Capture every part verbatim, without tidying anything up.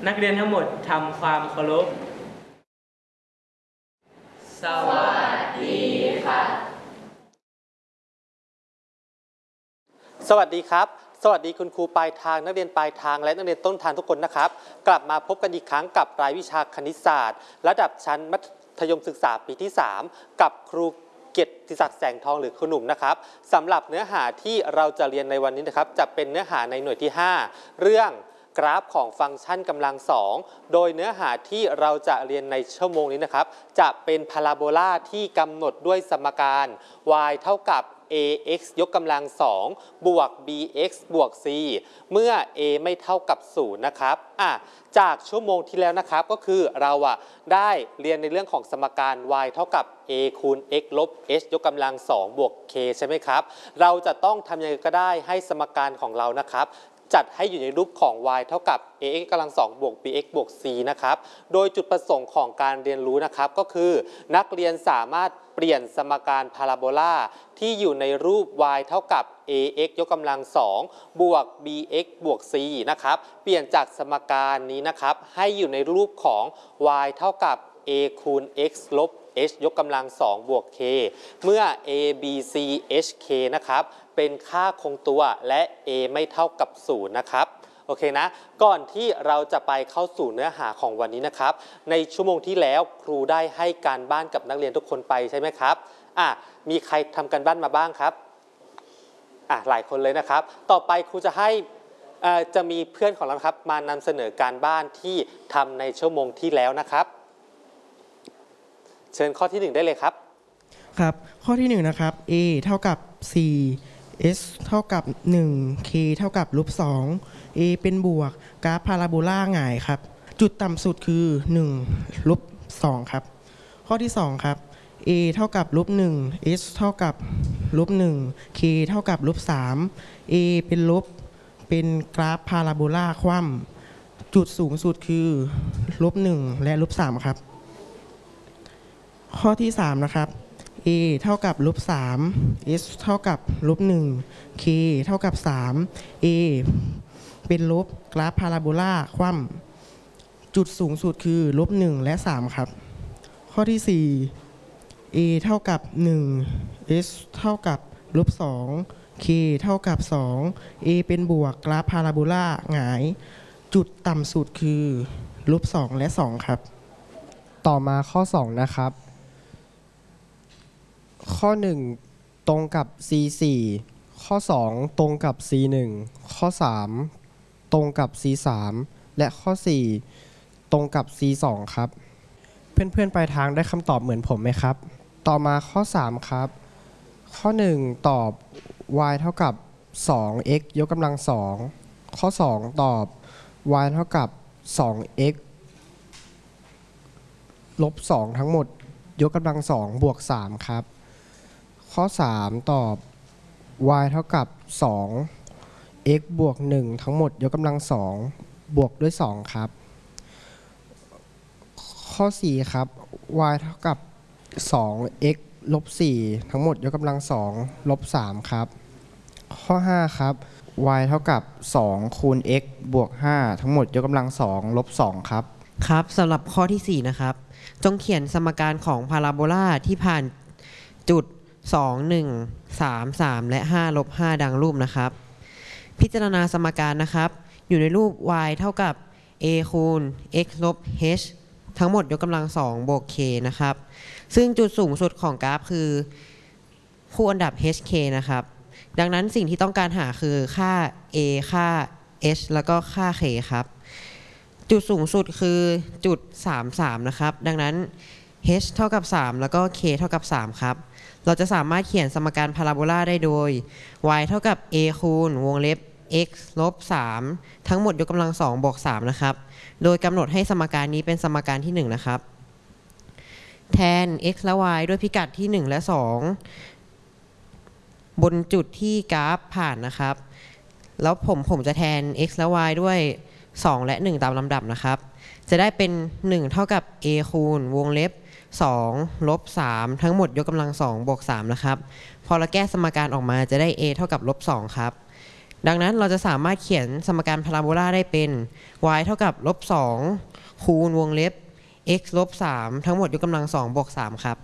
นักเรียนทั้งหมดทำความเคารพสวัสดีค่ะสวัสดีครับสวัสดีคุณครูปลายทางนักเรียนปลายทางและนักเรียนต้นทางทุกคนนะครับกลับมาพบกันอีกครั้งกับรายวิชาคณิตศาสตร์ระดับชั้นมัธยมศึกษาปีที่สามกับครูเกียรติศักดิ์แสงทองหรือครูหนุ่มนะครับสำหรับเนื้อหาที่เราจะเรียนในวันนี้นะครับจะเป็นเนื้อหาในหน่วยที่ห้าเรื่องกราฟของฟังก์ชันกำลังสองโดยเนื้อหาที่เราจะเรียนในชั่วโมงนี้นะครับจะเป็นพาราโบลาที่กำหนดด้วยสมการ y เท่ากับ ax ยกกำลังสองบวก bx บวก c เมื่อ a ไม่เท่ากับศูนย์นะครับอ่ะจากชั่วโมงที่แล้วนะครับก็คือเราอ่ะได้เรียนในเรื่องของสมการ y เท่ากับ a คูณ x ลบ h ยกกำลังสองบวก k ใช่ไหมครับเราจะต้องทำยังไงก็ได้ให้สมการของเรานะครับจัดให้อยู่ในรูปของ y เท่ากับ ax กำลังสองบวก bx บวก c นะครับโดยจุดประสงค์ของการเรียนรู้นะครับก็คือนักเรียนสามารถเปลี่ยนสมการพาราโบลาที่อยู่ในรูป y เท่ากับ ax ยกกำลังสองบวก bx บวก c นะครับเปลี่ยนจากสมการนี้นะครับให้อยู่ในรูปของ y เท่ากับ a คูณ x ลบ h ยกกำลังสองบวก k เมื่อ a b c h k นะครับเป็นค่าคงตัวและ a ไม่เท่ากับศูนย์นะครับโอเคนะก่อนที่เราจะไปเข้าสู่เนื้อหาของวันนี้นะครับในชั่วโมงที่แล้วครูได้ให้การบ้านกับนักเรียนทุกคนไปใช่ไหมครับอ่ะมีใครทำการบ้านมาบ้างครับอ่ะหลายคนเลยนะครับต่อไปครูจะให้จะมีเพื่อนของเราครับมานำเสนอการบ้านที่ทำในชั่วโมงที่แล้วนะครับเชิญข้อที่หนึ่งได้เลยครับครับข้อที่หนึ่งนะครับ a เท่ากับสี่ s เท่ากับหนึ่ง k เท่ากับลบสอง a เป็นบวกกราฟพาราโบลาหงายครับจุดต่ำสุดคือหนึ่งลบสองครับข้อที่สองครับ a เท่ากับลบหนึ่ง s เท่ากับลบหนึ่ง k เท่ากับลบสาม a เป็นลบเป็นกราฟพาราโบลาคว่ำจุดสูงสุดคือลบหนึ่งและลบสามครับข้อที่สามนะครับ a เท่ากับลบสาม s เท่ากับลบหนึ่ง k เท่ากับสาม a เป็นลบกราฟพาราโบลาคว่ำจุดสูงสุดคือลบหนึ่งและสามครับข้อที่สี่ a เท่ากับหนึ่ง s เท่ากับลบสอง k เท่ากับสอง a เป็นบวกกราฟพาราโบลาหงายจุดต่ำสุดคือลบสองและสองครับต่อมาข้อสองนะครับข้อหนึ่งตรงกับ ซี สี่ ข้อสองตรงกับ ซี หนึ่ง ข้อสามตรงกับ ซี สาม และข้อสี่ตรงกับ ซี สอง ครับเพื่อนๆปลายทางได้คำตอบเหมือนผมไหมครับต่อมาข้อสามครับข้อหนึ่งตอบ y เท่ากับ สอง x ยกกำลังสองข้อสองตอบ y เท่ากับ สอง x ลบสองทั้งหมดยกกำลังสองบวกสามครับข้อสามตอบ y เท่ากับ สอง x บวกหนึ่งทั้งหมดยกกำลังสองบวกด้วยสองครับข้อสี่ครับ y เท่ากับ สอง x ลบสี่ทั้งหมดยกกำลังสองลบสามครับข้อห้าครับ y เท่ากับสองคูณ x บวกห้าทั้งหมดยกกำลังสองลบสองครับครับสำหรับข้อที่สี่นะครับจงเขียนสมการของพาราโบลาที่ผ่านจุดสอง หนึ่ง สาม สามและห้าลบห้าดังรูปนะครับพิจารณาสมการนะครับอยู่ในรูป y เท่ากับ a คูณ x ลบ h ทั้งหมดยกกำลังสองบวก k นะครับซึ่งจุดสูงสุดของกราฟคือคู่อันดับ hk นะครับดังนั้นสิ่งที่ต้องการหาคือค่า a ค่า h แล้วก็ค่า k ครับจุดสูงสุดคือจุดสามสิบสามนะครับดังนั้น h เท่ากับสามแล้วก็ k เท่ากับสามครับเราจะสามารถเขียนสมการพาราโบลาได้โดย y เท่ากับ a คูณวงเล็บ x ลบสามทั้งหมดยกกำลังสองบวกสามนะครับโดยกำหนดให้สมการนี้เป็นสมการที่หนึ่งนะครับแทน x และ y ด้วยพิกัดที่หนึ่งและสองบนจุดที่กราฟผ่านนะครับแล้วผมผมจะแทน x และ y ด้วยสองและหนึ่งตามลำดับนะครับจะได้เป็นหนึ่งเท่ากับ a คูณวงเล็บสองลบสามทั้งหมดยกกำลังสองบวกสามนะครับพอเราแก้สมการออกมาจะได้ a เท่ากับลบสองครับดังนั้นเราจะสามารถเขียนสมการพาราโบลาได้เป็น y เท่ากับลบสองคูณวงเล็บ x ลบสามทั้งหมดยกกำลังสองบวกสามครับ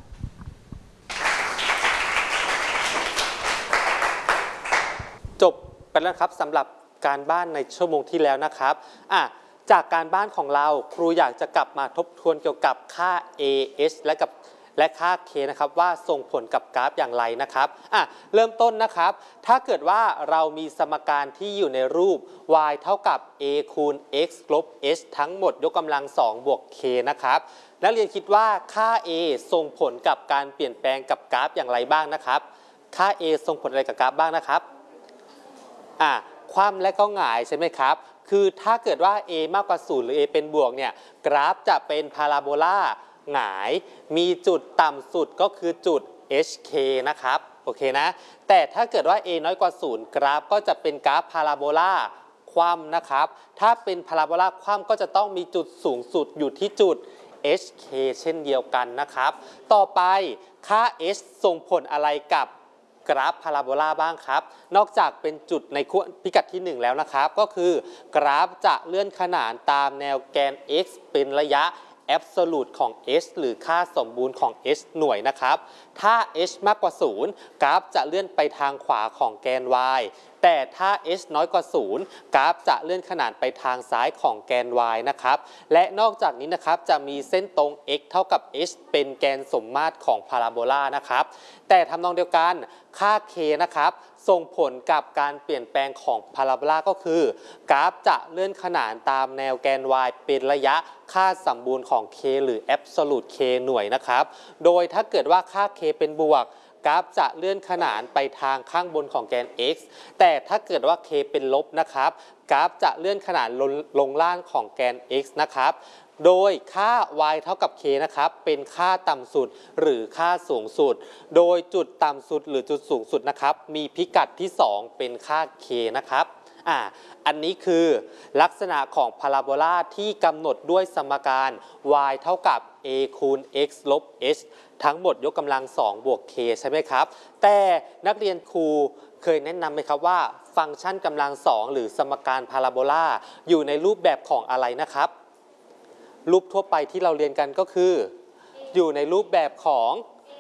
จบไปแล้วครับสำหรับการบ้านในชั่วโมงที่แล้วนะครับอ่ะจากการบ้านของเราครูอยากจะกลับมาทบทวนเกี่ยวกับค่า a h และกับและค่า k นะครับว่าส่งผลกับกราฟอย่างไรนะครับอ่ะเริ่มต้นนะครับถ้าเกิดว่าเรามีสมการที่อยู่ในรูป y เท่ากับ a คูณ x ลบ h ทั้งหมดยกกำลังสองบวก k นะครับนักเรียนคิดว่าค่า a ส่งผลกับการเปลี่ยนแปลงกับกราฟอย่างไรบ้างนะครับค่า a ส่งผลอะไรกับกราฟบ้างนะครับอ่ะคว่ำและก็หงายใช่ไหมครับคือถ้าเกิดว่า a มากกว่าศูนย์หรือ a เป็นบวกเนี่ยกราฟจะเป็นพาราโบลาหงายมีจุดต่ำสุดก็คือจุด hk นะครับโอเคนะแต่ถ้าเกิดว่า a น้อยกว่าศูนย์กราฟก็จะเป็นกราฟพาราโบลาคว่ำนะครับถ้าเป็นพาราโบลาคว่ำก็จะต้องมีจุดสูงสุดอยู่ที่จุด hk เช่นเดียวกันนะครับต่อไปค่า h ส่งผลอะไรกับกราฟพาราโบลาบ้างครับนอกจากเป็นจุดในพิกัดที่หนึ่งแล้วนะครับก็คือกราฟจะเลื่อนขนานตามแนวแกน x เป็นระยะabsolute ของ h หรือค่าสมบูรณ์ของ h หน่วยนะครับถ้า h มากกว่าศูนย์กราฟจะเลื่อนไปทางขวาของแกน y แต่ถ้า h น้อยกว่าศูนย์กราฟจะเลื่อนขนานไปทางซ้ายของแกน y นะครับและนอกจากนี้นะครับจะมีเส้นตรง x เท่ากับ h เป็นแกนสมมาตรของพาราโบลานะครับแต่ทำนองเดียวกันค่า k นะครับส่งผลกับการเปลี่ยนแปลงของพาราโบลาก็คือกราฟจะเลื่อนขนานตามแนวแกน y เป็นระยะค่าสมบูรณ์ของ k หรือ absolute k หน่วยนะครับโดยถ้าเกิดว่าค่า k เป็นบวกกราฟจะเลื่อนขนานไปทางข้างบนของแกน x แต่ถ้าเกิดว่า k เป็นลบนะครับกราฟจะเลื่อนขนานลงลงล่างของแกน x นะครับโดยค่า y เท่ากับ k นะครับเป็นค่าต่ำสุดหรือค่าสูงสุดโดยจุดต่ำสุดหรือจุดสูงสุดนะครับมีพิกัดที่สองเป็นค่า k นะครับอ่าอันนี้คือลักษณะของพาราโบลาที่กำหนดด้วยสมการ y เท่ากับ a คูณ x ลบ h ทั้งหมดยกกำลังสองบวก k ใช่ไหมครับแต่นักเรียนครูเคยแนะนำไหมครับว่าฟังก์ชันกำลังสองหรือสมการพาราโบลาอยู่ในรูปแบบของอะไรนะครับรูปทั่วไปที่เราเรียนกันก็คืออยู่ในรูปแบบของ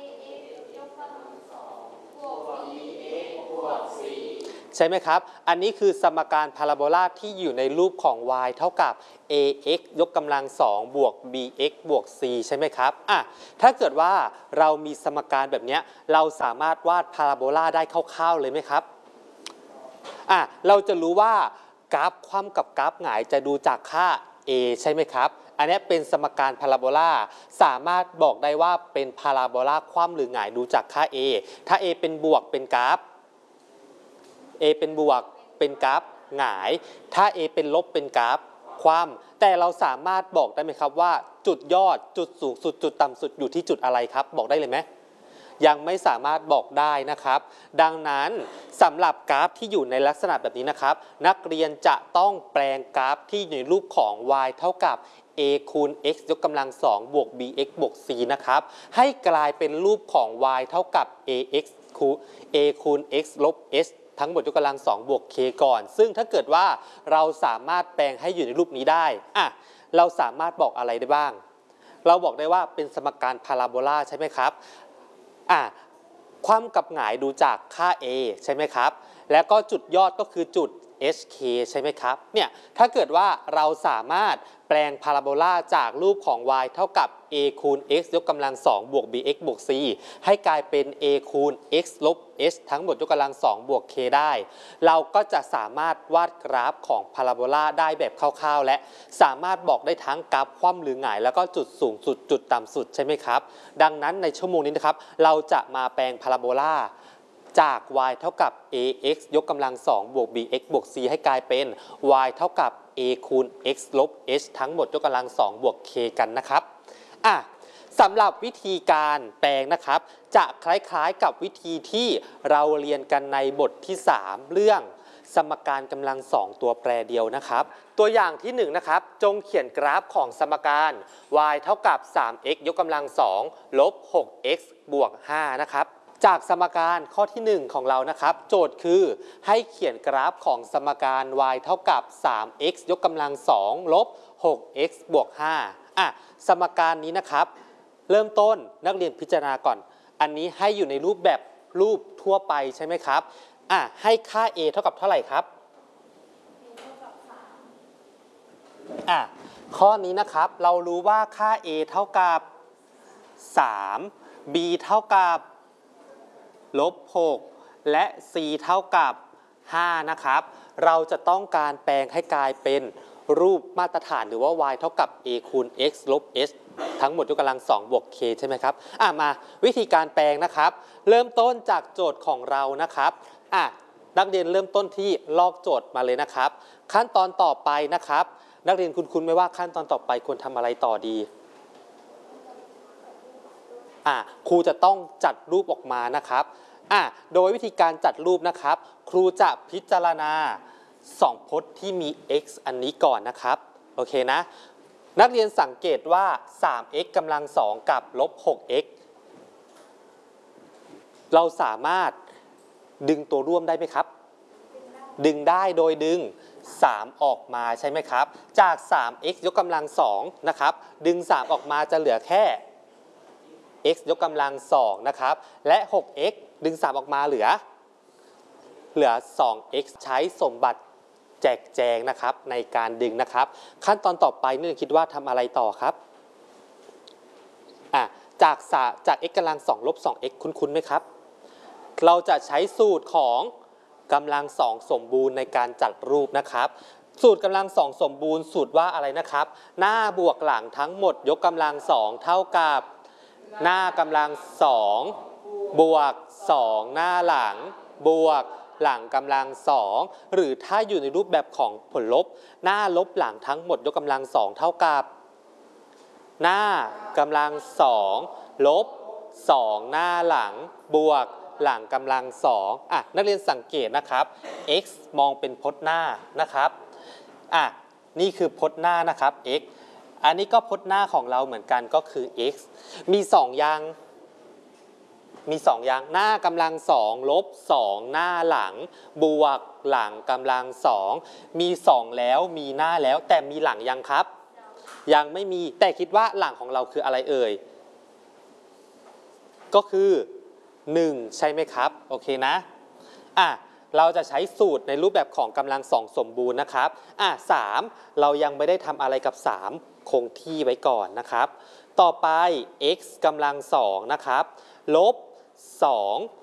ใช่ไหมครับอันนี้คือสมการพาราโบลาที่อยู่ในรูปของ y เท่ากับ ax ยกกำลังสองบวก bx บวก c ใช่ไหมครับอ่ะถ้าเกิดว่าเรามีสมการแบบนี้เราสามารถวาดพาราโบลาได้คร่าวๆเลยไหมครับอ่ะเราจะรู้ว่ากราฟคว่ำกับกราฟหงายจะดูจากค่า a ใช่ไหมครับอันนี้เป็นสมการพาราโบลาสามารถบอกได้ว่าเป็นพาราโบลาคว่ำหรือหงายดูจากค่า a ถ้า a เป็นบวกเป็นกราฟ a เป็นบวกเป็นกราฟหงายถ้า a เป็นลบเป็นกราฟคว่ำแต่เราสามารถบอกได้ไหมครับว่าจุดยอดจุดสูงสุดจุดต่ำสุดอยู่ที่จุดอะไรครับบอกได้เลยไหมยังไม่สามารถบอกได้นะครับดังนั้นสำหรับกราฟที่อยู่ในลักษณะแบบนี้นะครับนักเรียนจะต้องแปลงกราฟที่อยู่ในรูปของ y เท่ากับ a คูณ x ยกกำลังสองบวก bx บวก c นะครับให้กลายเป็นรูปของ y เท่ากับ ax คูณ a คูณ x ลบ hทั้งหมดยกกำลังสองบวก k ก่อนซึ่งถ้าเกิดว่าเราสามารถแปลงให้อยู่ในรูปนี้ได้อ่ะเราสามารถบอกอะไรได้บ้างเราบอกได้ว่าเป็นสมการพาราโบลาใช่ไหมครับอ่ะคว่ำกับหงายดูจากค่า a ใช่ไหมครับแล้วก็จุดยอดก็คือจุด hk ใช่ไหมครับเนี่ยถ้าเกิดว่าเราสามารถแปลงพาราโบลาจากรูปของ y เท่ากับ a คูณ x ยกกำลังสองบวก bx บวก c ให้กลายเป็น a คูณ x ลบ h ทั้งหมดยกกำลังสองบวก k ได้เราก็จะสามารถวาดกราฟของพาราโบลาได้แบบคร่าวๆและสามารถบอกได้ทั้งกราฟคว่ำหรือหงายแล้วก็จุดสูงสุดจุดต่ำสุดใช่ไหมครับดังนั้นในชั่วโมงนี้นะครับเราจะมาแปลงพาราโบลาจาก y เท่ากับ ax ยกกำลังสองบวก bx บวก c ให้กลายเป็น y เท่ากับ a คูณ x ลบ h ทั้งหมดยกกำลังสองบวก k กันนะครับอ่ะสำหรับวิธีการแปลงนะครับจะคล้ายๆกับวิธีที่เราเรียนกันในบทที่สามเรื่องสมการกำลังสองตัวแปรเดียวนะครับตัวอย่างที่หนึ่งนะครับจงเขียนกราฟของสมการ y เท่ากับ สาม x ยกกำลังสองลบ หก x บวก ห้านะครับจากสมการข้อที่หนึ่งของเรานะครับโจทย์คือให้เขียนกราฟของสมการ y เท่ากับ สาม x ยกกำลังสองลบ หก x บวก ห้า อ่ะสมการนี้นะครับเริ่มต้นนักเรียนพิจารณาก่อนอันนี้ให้อยู่ในรูปแบบรูปทั่วไปใช่ไหมครับอ่ะให้ค่า a เท่ากับเท่าไหร่ครับอ่ะข้อนี้นะครับเรารู้ว่าค่า a เท่ากับสาม b เท่ากับลบหกและ c เท่ากับห้านะครับเราจะต้องการแปลงให้กลายเป็นรูปมาตรฐานหรือว่า y เท่ากับ a คูณ x ลบ h ทั้งหมดยกกำลังสองบวก k ใช่ไหมครับอ่ะมาวิธีการแปลงนะครับเริ่มต้นจากโจทย์ของเรานะครับอ่ะนักเรียนเริ่มต้นที่ลอกโจทย์มาเลยนะครับขั้นตอนต่อไปนะครับนักเรียนคุ้นๆไหมว่าขั้นตอนต่อไปควรทำอะไรต่อดีอ่ะครูจะต้องจัดรูปออกมานะครับอ่ะโดยวิธีการจัดรูปนะครับครูจะพิจารณาสองพจน์ที่มี x อันนี้ก่อนนะครับโอเคนะนักเรียนสังเกตว่า สาม x กำลังสองกับลบ หก x เราสามารถดึงตัวร่วมได้ไหมครับดึงได้โดยดึงสามออกมาใช่ไหมครับจาก สาม x ยกกำลังสองนะครับดึงสามออกมาจะเหลือแค่ x ยกกำลังสองนะครับและ หก x ดึงสามออกมาเหลือเหลือ สอง x ใช้สมบัติแจกแจงนะครับในการดึงนะครับขั้นตอนต่อไปนี่คิดว่าทำอะไรต่อครับอ่ะจากจาก x กำลังสองลบ สอง x คุ้นๆไหมครับเราจะใช้สูตรของกำลังสองสมบูรณ์ในการจัดรูปนะครับสูตรกำลังสองสมบูรณ์สูตรว่าอะไรนะครับหน้าบวกหลังทั้งหมดยกกำลังสองเท่ากับหน้ากำลังสองบวกสองหน้าหลังบวกหลังกำลังสองหรือถ้าอยู่ในรูปแบบของผลลบหน้าลบหลังทั้งหมดยกกำลังสองเท่ากับหน้ากำลังสองลบสองหน้าหลังบวกหลังกำลังสองอ่ะนักเรียนสังเกตนะครับ x มองเป็นพจน์หน้านะครับอ่ะนี่คือพจน์หน้านะครับ x อันนี้ก็พจน์หน้าของเราเหมือนกันก็คือ x มีสองอย่างมีสองอย่างหน้ากำลังสองลบสองหน้าหลังบวกหลังกำลังสองมีสองแล้วมีหน้าแล้วแต่มีหลังยังครับยังไม่มีแต่คิดว่าหลังของเราคืออะไรเอ่ยก็คือหนึ่งใช่ไหมครับโอเคนะอ่ะเราจะใช้สูตรในรูปแบบของกำลังสองสมบูรณ์นะครับอ่ะสามเรายังไม่ได้ทำอะไรกับสามคงที่ไว้ก่อนนะครับต่อไป x กำลังสองนะครับลบสอง